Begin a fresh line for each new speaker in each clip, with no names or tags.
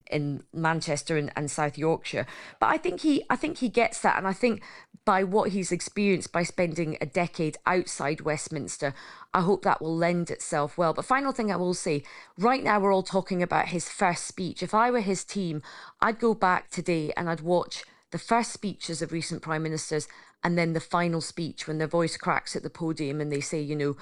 in Manchester and South Yorkshire. But I think he gets that, and I think by what he's experienced by spending a decade outside Westminster, I hope that will lend itself well. But final thing I will say, right now we're all talking about his first speech. If I were his team, I'd go back today and I'd watch the first speeches of recent prime ministers and then the final speech when their voice cracks at the podium and they say,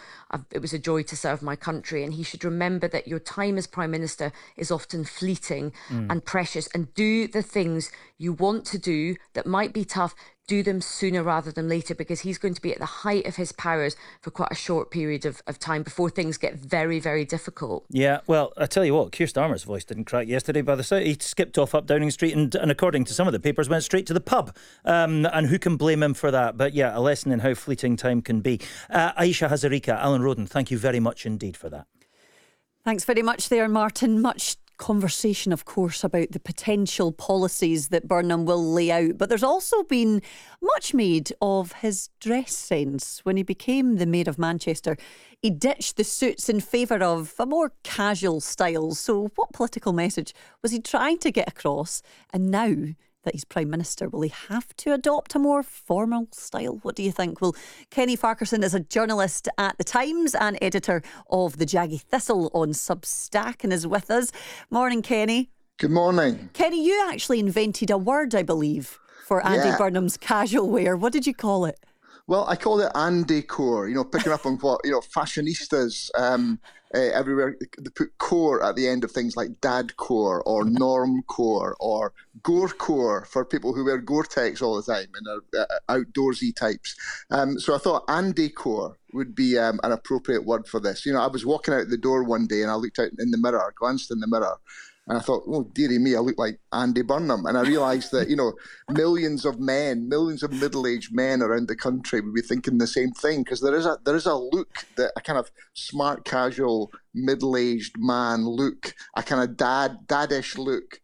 it was a joy to serve my country. And he should remember that your time as prime minister is often fleeting and precious, and do the things you want to do that might be tough. Do them sooner rather than later, because he's going to be at the height of his powers for quite a short period of time before things get very, very difficult.
Yeah, well, I tell you what, Keir Starmer's voice didn't crack yesterday. By the side, he skipped off up Downing Street and according to some of the papers, went straight to the pub. And who can blame him for that? But yeah, a lesson in how fleeting time can be. Ayesha Hazarika, Alan Roden, thank you very much indeed for that.
Thanks very much there, Martin. Much conversation, of course, about the potential policies that Burnham will lay out. But there's also been much made of his dress sense. When he became the Mayor of Manchester, he ditched the suits in favour of a more casual style. So what political message was he trying to get across? And now that he's Prime Minister, will he have to adopt a more formal style? What do you think? Well, Kenny Farquharson is a journalist at The Times and editor of The Jaggy Thistle on Substack and is with us. Morning, Kenny.
Good morning.
Kenny, you actually invented a word, I believe, for Andy Burnham's casual wear. What did you call it?
Well, I call it Andy-core, picking up on what, fashionistas everywhere, they put core at the end of things like dad-core or norm-core or gore-core for people who wear Gore-Tex all the time and are outdoorsy types. So I thought Andy-core would be an appropriate word for this. I was walking out the door one day and I looked out in the mirror, glanced in the mirror, and I thought, oh, dearie me, I look like Andy Burnham. And I realised that, millions of middle-aged men around the country would be thinking the same thing, because there is a look, a kind of smart, casual, middle-aged man look, a kind of daddish look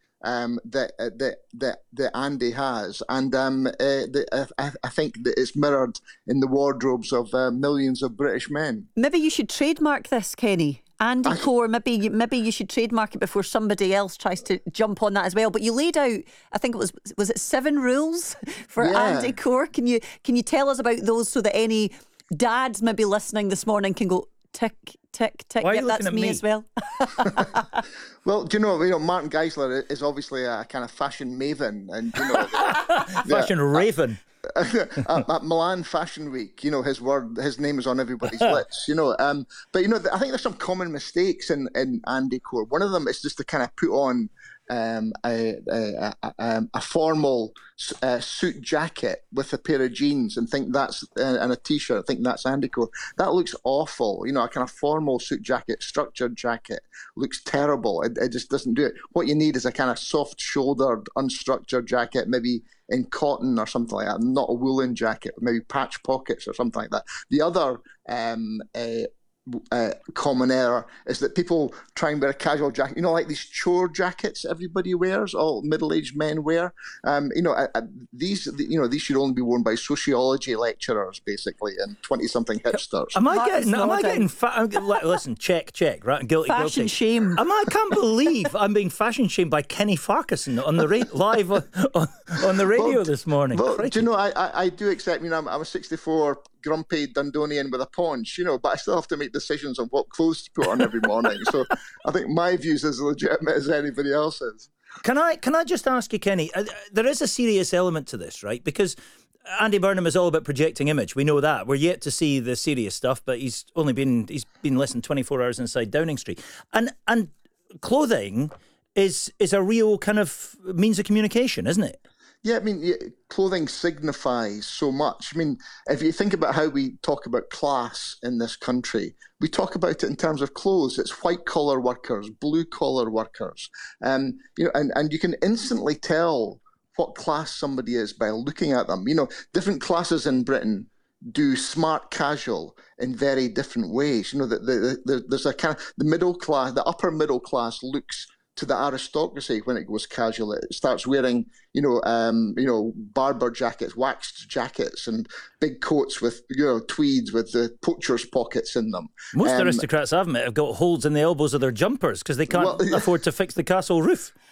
that Andy has. And I think that it's mirrored in the wardrobes of millions of British men.
Maybe you should trademark this, Kenny. Andy Core, maybe you should trademark it before somebody else tries to jump on that as well. But you laid out, I think was it 7 rules for Andy Core? Can you tell us about those so that any dads maybe listening this morning can go tick, tick, tick?
Why are
yep,
you
that's
looking at
me as well.
Well, do you know, Martin Geisler is obviously a kind of fashion maven, and
fashion raven.
At Milan Fashion Week, his name is on everybody's lips, but I think there's some common mistakes in Andy Core. One of them is just to kind of put on a formal suit jacket with a pair of jeans and think that's and a t-shirt. Think that's Andy Core. That looks awful. A kind of formal suit jacket, structured jacket looks terrible. It just doesn't do it. What you need is a kind of soft-shouldered, unstructured jacket, maybe in cotton or something like that, not a woolen jacket, maybe patch pockets or something like that. The other common error is that people try and wear a casual jacket, like these chore jackets everybody wears, all middle-aged men wear. These should only be worn by sociology lecturers, basically, and 20-something hipsters.
Am I getting? Listen, check, right? Guilty.
Fashion shame.
I can't believe I'm being fashion shamed by Kenny Farquharson on the live on the radio this morning.
Well, do you know, I do accept. I'm a 64 grumpy Dundonian with a paunch, but I still have to make decisions on what clothes to put on every morning. So I think my view's as legitimate as anybody else's.
Can I just ask you, Kenny? There is a serious element to this, right? Because Andy Burnham is all about projecting image. We know that. We're yet to see the serious stuff, but he's been less than 24 hours inside Downing Street, and clothing is a real kind of means of communication, isn't it?
Yeah, clothing signifies so much. If you think about how we talk about class in this country, we talk about it in terms of clothes. It's white-collar workers, blue-collar workers. And you can instantly tell what class somebody is by looking at them. Different classes in Britain do smart casual in very different ways. There's a kind of the middle class, the upper middle class looks to the aristocracy when it goes casual. It starts wearing, barber jackets, waxed jackets, and big coats with, tweeds with the poacher's pockets in them.
Most aristocrats, I admit, have got holes in the elbows of their jumpers because they can't afford to fix the castle roof.